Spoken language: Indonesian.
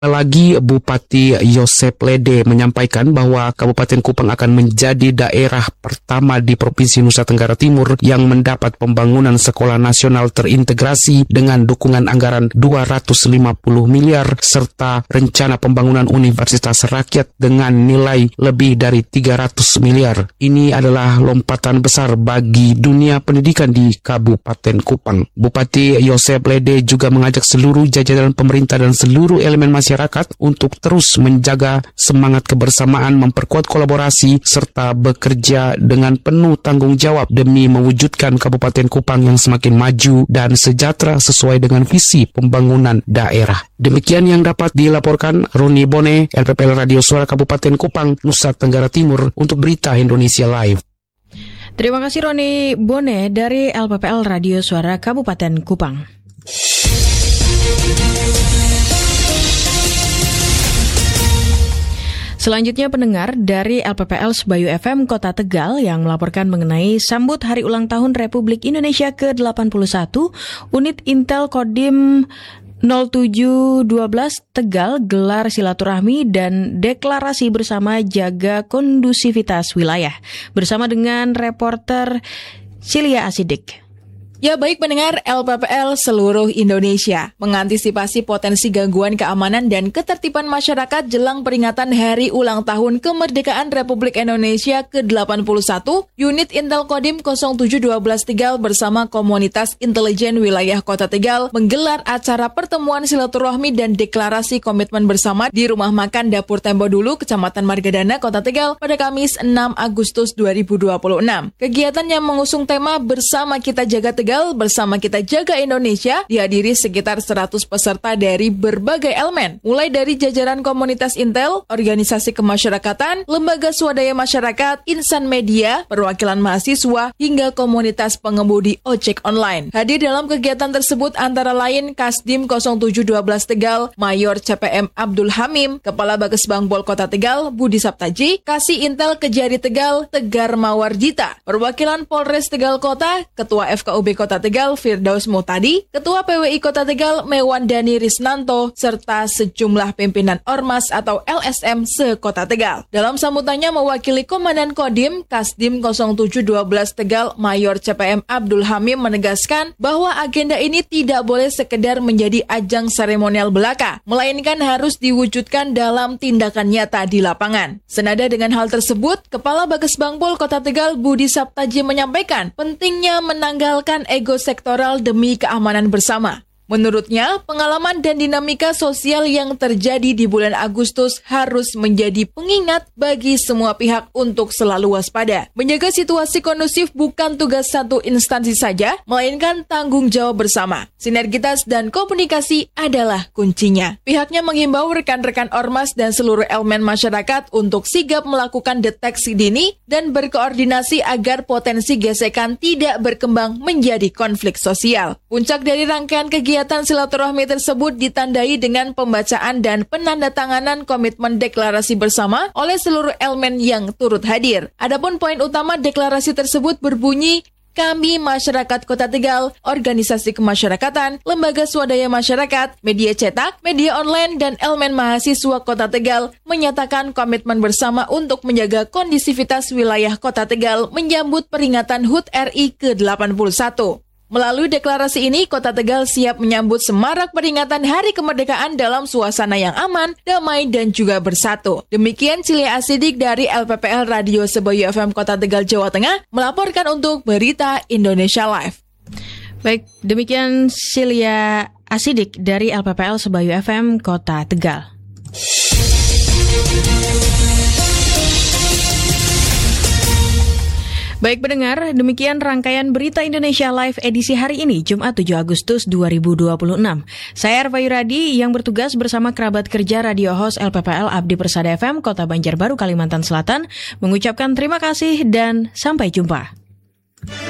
Lagi Bupati Yosep Lede menyampaikan bahwa Kabupaten Kupang akan menjadi daerah pertama di Provinsi Nusa Tenggara Timur yang mendapat pembangunan sekolah nasional terintegrasi dengan dukungan anggaran 250 miliar serta rencana pembangunan Universitas Rakyat dengan nilai lebih dari 300 miliar. Ini adalah lompatan besar bagi dunia pendidikan di Kabupaten Kupang. Bupati Yosep Lede juga mengajak seluruh jajaran pemerintah dan seluruh elemen masyarakat untuk terus menjaga semangat kebersamaan, memperkuat kolaborasi, serta bekerja dengan penuh tanggung jawab demi mewujudkan Kabupaten Kupang yang semakin maju dan sejahtera sesuai dengan visi pembangunan daerah. Demikian yang dapat dilaporkan Roni Bone, LPPL Radio Suara Kabupaten Kupang, Nusa Tenggara Timur untuk Berita Indonesia Live. Terima kasih Roni Bone dari LPPL Radio Suara Kabupaten Kupang. Selanjutnya pendengar dari LPPL Sebayu FM Kota Tegal yang melaporkan mengenai sambut Hari Ulang Tahun Republik Indonesia ke-81, unit Intel Kodim 0712 Tegal gelar silaturahmi dan deklarasi bersama jaga kondusivitas wilayah bersama dengan reporter Cilia Asidik. Ya baik pendengar LPPL seluruh Indonesia, mengantisipasi potensi gangguan keamanan dan ketertiban masyarakat jelang peringatan Hari Ulang Tahun Kemerdekaan Republik Indonesia ke-81, unit Intel Kodim 0712 Tegal bersama Komunitas Intelijen Wilayah Kota Tegal menggelar acara pertemuan silaturahmi dan deklarasi komitmen bersama di Rumah Makan Dapur Tembo Dulu, Kecamatan Margadana, Kota Tegal pada Kamis 6 Agustus 2026. Kegiatan yang mengusung tema Bersama Kita Jaga Tegal, Bersama Kita Jaga Indonesia dihadiri sekitar 100 peserta dari berbagai elemen, mulai dari jajaran komunitas Intel, organisasi kemasyarakatan, lembaga swadaya masyarakat, insan media, perwakilan mahasiswa, hingga komunitas pengemudi ojek online. Hadir dalam kegiatan tersebut antara lain Kasdim 0712 Tegal, Mayor CPM Abdul Hamim, Kepala Bages Bangpol Kota Tegal, Budi Saptaji, Kasih Intel Kejari Tegal, Tegar Mawardita, perwakilan Polres Tegal Kota, Ketua FKUB Kota Tegal Firdaus Mutadi, Ketua PWI Kota Tegal Mewandani Risnanto, serta sejumlah pimpinan Ormas atau LSM se-Kota Tegal. Dalam sambutannya mewakili Komandan Kodim Kasdim 0712 Tegal Mayor CPM Abdul Hamim menegaskan bahwa agenda ini tidak boleh sekedar menjadi ajang seremonial belaka, melainkan harus diwujudkan dalam tindakan nyata di lapangan. Senada dengan hal tersebut, Kepala Bages Bangpol Kota Tegal Budi Saptaji menyampaikan pentingnya menanggalkan ego sektoral demi keamanan bersama. Menurutnya, pengalaman dan dinamika sosial yang terjadi di bulan Agustus harus menjadi pengingat bagi semua pihak untuk selalu waspada. Menjaga situasi kondusif bukan tugas satu instansi saja, melainkan tanggung jawab bersama. Sinergitas dan komunikasi adalah kuncinya. Pihaknya menghimbau rekan-rekan Ormas dan seluruh elemen masyarakat untuk sigap melakukan deteksi dini dan berkoordinasi agar potensi gesekan tidak berkembang menjadi konflik sosial. Puncak dari rangkaian kegiatan silaturahmi tersebut ditandai dengan pembacaan dan penandatanganan komitmen deklarasi bersama oleh seluruh elemen yang turut hadir. Adapun poin utama deklarasi tersebut berbunyi, kami masyarakat Kota Tegal, organisasi kemasyarakatan, lembaga swadaya masyarakat, media cetak, media online, dan elemen mahasiswa Kota Tegal menyatakan komitmen bersama untuk menjaga kondisivitas wilayah Kota Tegal menyambut peringatan HUT RI ke-81. Melalui deklarasi ini, Kota Tegal siap menyambut semarak peringatan Hari Kemerdekaan dalam suasana yang aman, damai, dan juga bersatu. Demikian Cilia Asidik dari LPPL Radio Sebayu FM Kota Tegal, Jawa Tengah, melaporkan untuk Berita Indonesia Live. Baik, demikian Cilia Asidik dari LPPL Sebayu FM Kota Tegal. Baik pendengar, demikian rangkaian Berita Indonesia Live edisi hari ini, Jumat 7 Agustus 2026. Saya Erva Yuradi yang bertugas bersama kerabat kerja radio host LPPL Abdi Persada FM Kota Banjarbaru, Kalimantan Selatan, mengucapkan terima kasih dan sampai jumpa.